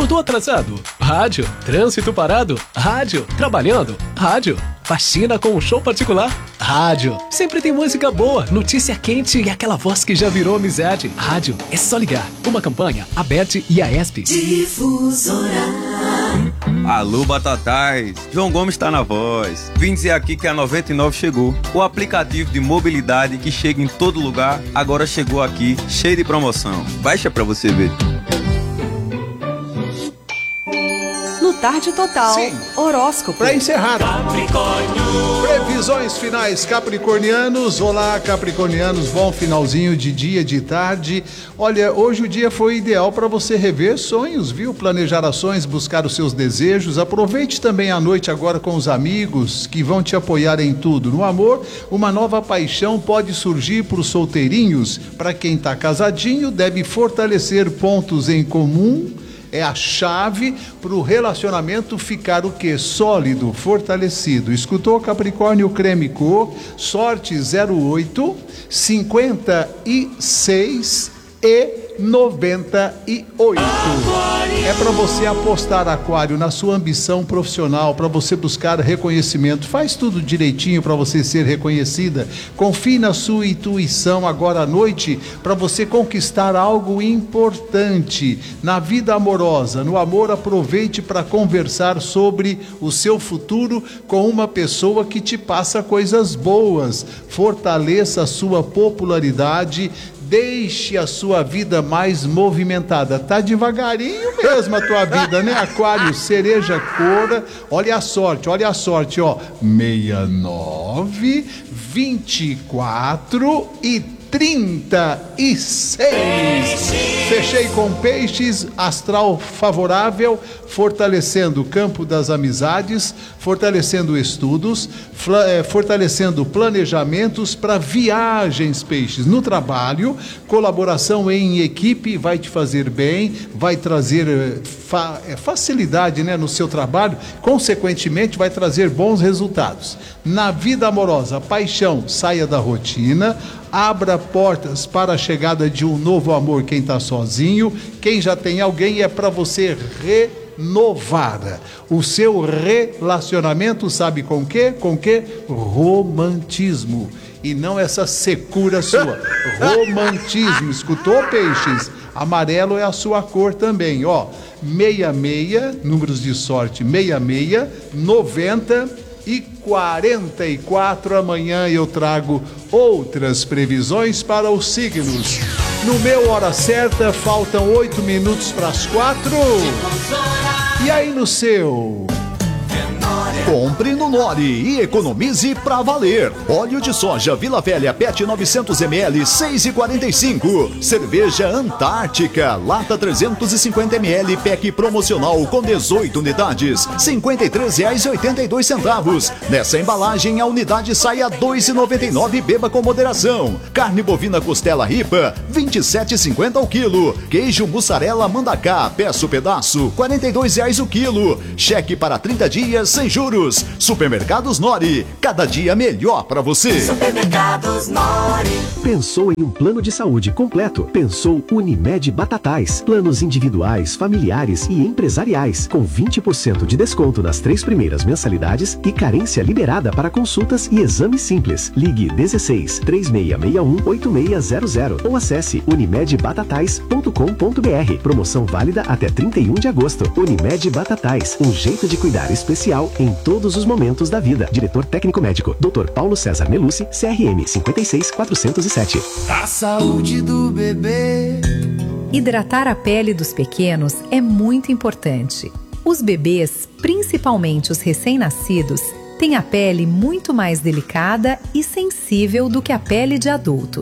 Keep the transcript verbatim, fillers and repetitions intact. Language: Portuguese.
Acordou atrasado? Rádio. Trânsito parado? Rádio. Trabalhando? Rádio. Faxina com um show particular? Rádio. Sempre tem música boa, notícia quente e aquela voz que já virou amizade. Rádio. É só ligar. Uma campanha, Aberte e a ESP. Difusora. Alô, Batatais. João Gomes está na voz. Vim dizer aqui que a noventa e nove chegou. O aplicativo de mobilidade que chega em todo lugar, agora chegou aqui, cheio de promoção. Baixa pra você ver. No Tarde Total, Sim. horóscopo. Para encerrar, Capricórnio. previsões finais capricornianos. Olá, capricornianos, bom finalzinho de dia, de tarde. Olha, hoje o dia foi ideal para você rever sonhos, viu? Planejar ações, buscar os seus desejos. Aproveite também a noite agora com os amigos que vão te apoiar em tudo. No amor, uma nova paixão pode surgir para os solteirinhos. Para quem está casadinho, deve fortalecer pontos em comum. É a chave para o relacionamento ficar o quê? Sólido, fortalecido. Escutou, Capricórnio? Creme Cor, sorte zero oito, cinquenta e seis e noventa e oito. É para você apostar, Aquário, na sua ambição profissional, para você buscar reconhecimento. Faz tudo direitinho para você ser reconhecida. Confie na sua intuição agora à noite para você conquistar algo importante na vida amorosa. No amor, aproveite para conversar sobre o seu futuro com uma pessoa que te passa coisas boas. Fortaleça a sua popularidade. Deixe a sua vida mais movimentada. Tá devagarinho mesmo a tua vida, né, Aquário? Cereja cora. Olha a sorte, olha a sorte, ó. sessenta e nove, vinte e quatro e trinta e seis. Fechei com peixes, astral favorável, fortalecendo o campo das amizades, fortalecendo estudos, fortalecendo planejamentos para viagens, peixes. No trabalho, colaboração em equipe vai te fazer bem, vai trazer fa- facilidade, né, no seu trabalho, consequentemente vai trazer bons resultados. Na vida amorosa, paixão, saia da rotina, abra portas para a chegada de um novo amor. Quem está sozinho, quem já tem alguém, é para você renovar o seu relacionamento. Sabe com quê? Com quê? Romantismo. E não essa secura sua. Romantismo. Escutou, peixes? Amarelo é a sua cor também, ó. sessenta e seis, números de sorte, sessenta e seis, noventa e quarenta e quatro. Amanhã eu trago outras previsões para os signos. No meu Hora Certa, faltam oito minutos para as quatro. E aí no seu? Compre no Nori e economize pra valer. Óleo de soja Vila Velha P E T novecentos mililitros, seis e quarenta e cinco. Cerveja Antártica, lata trezentos e cinquenta mililitros, pack promocional com dezoito unidades, cinquenta e três reais e oitenta e dois centavos. Nessa embalagem a unidade sai a dois e noventa e nove. Beba com moderação. Carne bovina costela ripa, vinte e sete e cinquenta o quilo. Queijo mussarela Mandacá, peça o pedaço, quarenta e dois reais o quilo. Cheque para trinta dias sem juros. Supermercados Nori, cada dia melhor para você. Supermercados Nori. Pensou em um plano de saúde completo? Pensou Unimed Batatais. Planos individuais, familiares e empresariais, com vinte por cento de desconto nas três primeiras mensalidades e carência liberada para consultas e exames simples. Ligue dezesseis, três seis seis um, oito seis zero zero ou acesse unimed batatais ponto com ponto br. Promoção válida até trinta e um de agosto. Unimed Batatais, um jeito de cuidar especial em todos os momentos da vida. Diretor técnico médico, doutor Paulo César Melucci, C R M cinquenta e seis, quatrocentos e sete. A saúde do bebê. Hidratar a pele dos pequenos é muito importante. Os bebês, principalmente os recém-nascidos, têm a pele muito mais delicada e sensível do que a pele de adultos.